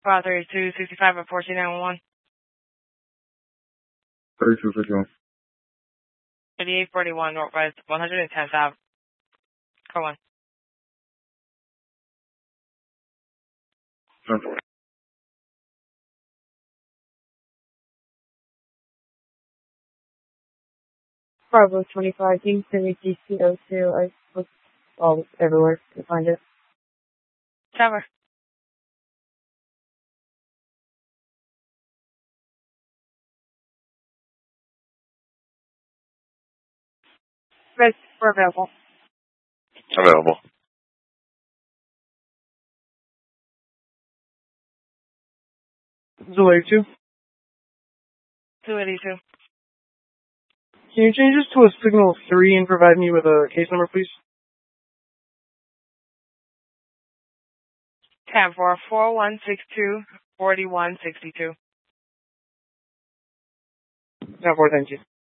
File 3265 at 14911. 3251. 3841 Northwest 110th Ave. Code 1. 10-4. Bravo 25, King City DC02. I looked all everywhere to find it. Tower. Red, we're available. Available. Delay 2. 282. Can you change this to a signal 3 and provide me with a case number, please? 10-4 4162 4162. 10-4, thank you.